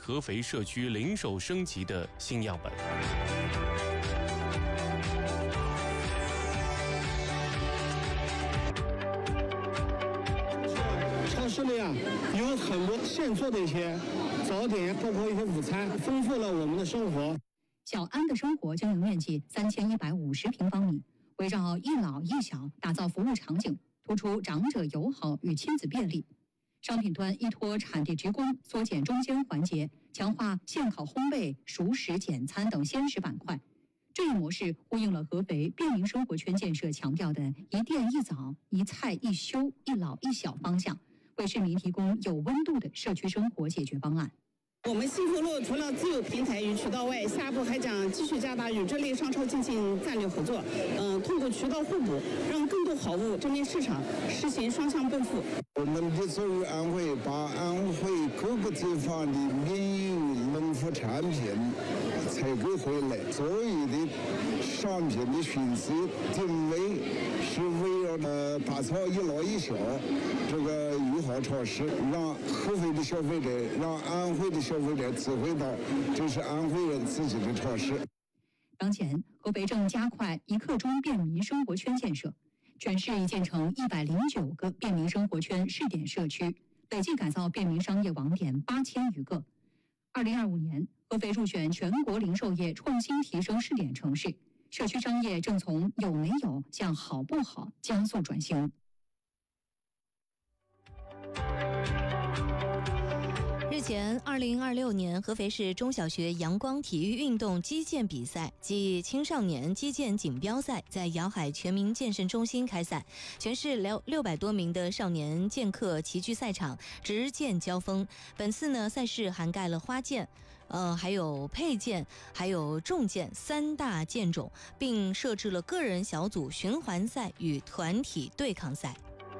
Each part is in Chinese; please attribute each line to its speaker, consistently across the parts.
Speaker 1: 合肥社区零售升级的新样本。
Speaker 2: 超市里有很多现做的一些早点，包括一些午餐，丰富了我们的生活。
Speaker 3: 小安的生活经营面积3150平方米，围绕一老一小打造服务场景，突出长者友好与亲子便利。商品端依托产地直供，缩减中间环节，强化现烤烘焙、熟食简餐等鲜食板块。这一模式呼应了合肥便民生活圈建设强调的一店一早、一菜一休、一老一小方向，为市民提供有温度的社区生活解决方案。
Speaker 4: 我们幸福路除了自有平台与渠道外，下一步还将继续加大与这类商超进行战略合作，通过渠道互补，让更多好物正面市场，实行双向奔赴。
Speaker 5: 我们的作为安徽，把安徽各个地方的民营农副产品采购回来，所有的商品的选择定位是围绕打造一老一小这个友好超市，让合肥的消费者，让安徽的消费者体会到这是安徽人自己的超市。
Speaker 3: 当前，合肥正加快一刻钟便民生活圈建设，全市已建成109个便民生活圈试点社区，累计改造便民商业网点8000余个。2025年，合肥入选全国零售业创新提升试点城市，社区商业正从有没有向好不好加速转型。
Speaker 6: 日前，2026年合肥市中小学阳光体育运动击剑比赛暨青少年击剑锦标赛在瑶海全民健身中心开赛，全市600多名的少年剑客齐聚赛场，执剑交锋。本次呢，赛事涵盖了花剑、还有佩剑、还有重剑3大剑种，并设置了个人、小组、循环赛与团体对抗赛。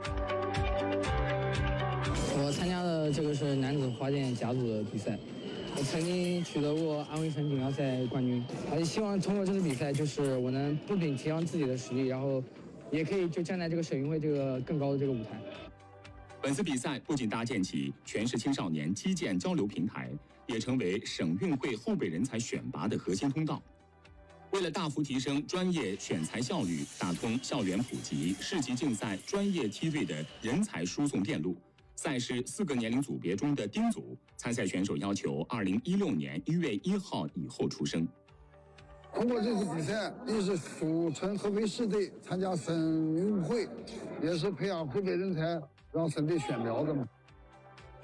Speaker 7: 我参加的这个是男子花剑甲组的比赛，我曾经取得过安徽省锦标赛冠军。希望通过这次比赛，就是我能不仅提升自己的实力，然后也可以就站在这个省运会这个更高的这个舞台。
Speaker 8: 本次比赛不仅搭建起全市青少年击剑交流平台，也成为省运会后备人才选拔的核心通道。为了大幅提升专业选材效率，打通校园普及、市级竞赛、专业梯队的人才输送电路，赛事4个年龄组别中的丁组参赛选手要求2016年1月1号以后出生。
Speaker 5: 通过这次比赛，一是促成合肥市队参加省运会，也是培养合肥人才，让省队选苗子嘛。